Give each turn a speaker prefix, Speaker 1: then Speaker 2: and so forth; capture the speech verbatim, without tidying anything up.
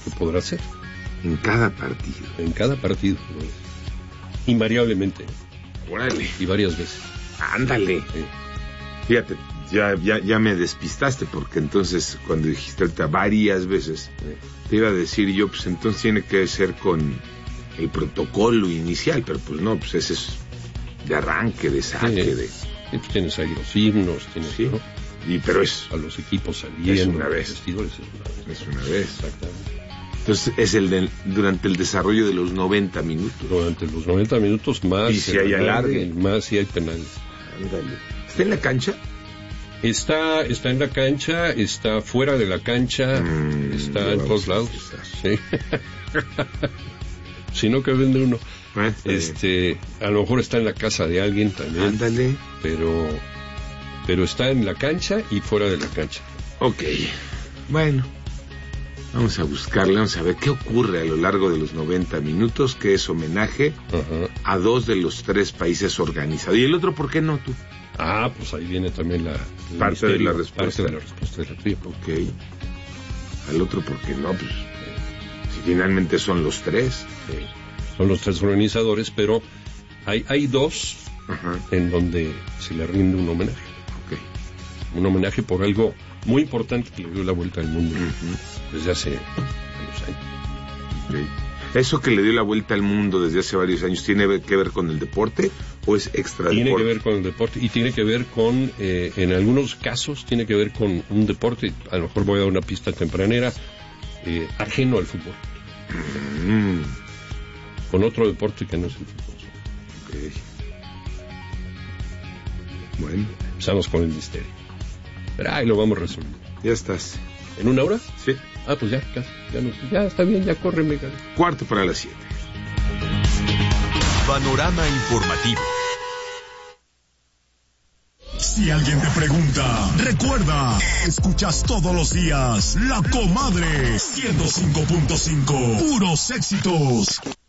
Speaker 1: que podrá ser.
Speaker 2: En cada partido.
Speaker 1: En cada partido. Invariablemente.
Speaker 2: Órale.
Speaker 1: Y varias veces.
Speaker 2: Ándale.
Speaker 1: Sí.
Speaker 2: Fíjate, ya, ya, ya me despistaste, porque entonces cuando dijiste ahorita varias veces, sí, te iba a decir yo, pues entonces tiene que ser con el protocolo inicial, pero pues no, pues ese es de arranque, de saque,
Speaker 1: sí,
Speaker 2: de...
Speaker 1: Sí, pues tienes ahí los himnos, tienes,
Speaker 2: sí,
Speaker 1: ¿no?
Speaker 2: Y, pero es...
Speaker 1: A los equipos saliendo.
Speaker 2: Es una vez.
Speaker 1: Vestidores, es una vez.
Speaker 2: Es una vez.
Speaker 1: Exactamente.
Speaker 2: Entonces es el de, durante el desarrollo de los noventa minutos.
Speaker 1: Durante los noventa minutos más.
Speaker 2: Y si hay alargue.
Speaker 1: Más si hay penales.
Speaker 2: Ándale. ¿Está en la cancha?
Speaker 1: Está, está en la cancha, está fuera de la cancha, mm, está en todos lados. Sí. Si no, que vende uno. Ah, este, a lo mejor está en la casa de alguien también.
Speaker 2: Ándale.
Speaker 1: Pero, pero está en la cancha y fuera de la cancha.
Speaker 2: Ok. Bueno. Vamos a buscarle, vamos a ver qué ocurre a lo largo de los noventa minutos, que es homenaje uh-huh. a dos de los tres países organizados. ¿Y el otro por qué no, tú?
Speaker 1: Ah, pues ahí viene también la...
Speaker 2: Parte misterio, de la respuesta.
Speaker 1: Parte de la respuesta de la tuya.
Speaker 2: Ok. Al otro por qué no, pues... Si finalmente son los tres.
Speaker 1: Sí. Son los tres organizadores, pero hay, hay dos uh-huh. en donde se le rinde un homenaje.
Speaker 2: Ok.
Speaker 1: Un homenaje por algo muy importante que le dio la vuelta al mundo uh-huh. desde hace varios años.
Speaker 2: Okay. ¿Eso que le dio la vuelta al mundo desde hace varios años tiene que ver con el deporte o es extra
Speaker 1: tiene
Speaker 2: deporte?
Speaker 1: Tiene que ver con el deporte y tiene que ver con, eh, en algunos casos, tiene que ver con un deporte, a lo mejor voy a dar una pista tempranera, eh, ajeno al fútbol. Mm. Con otro deporte que no es el fútbol.
Speaker 2: Okay. Bueno.
Speaker 1: Empezamos con el misterio. Pero ahí lo vamos a resolver.
Speaker 2: Ya estás.
Speaker 1: ¿En una hora?
Speaker 2: Sí.
Speaker 1: Ah, pues ya, casi. Ya, no, ya está bien, ya córreme.
Speaker 2: Cuarto para las siete.
Speaker 3: Panorama informativo.
Speaker 4: Si alguien te pregunta, recuerda, escuchas todos los días La Comadre ciento cinco punto cinco, puros éxitos.